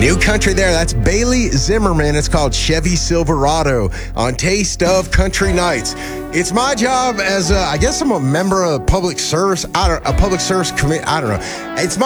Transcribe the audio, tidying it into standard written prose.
New country there. That's Bailey Zimmerman. It's called Chevy Silverado on Taste of Country Nights. It's my job as I guess I'm a member of public service. A public service committee. I don't know. It's my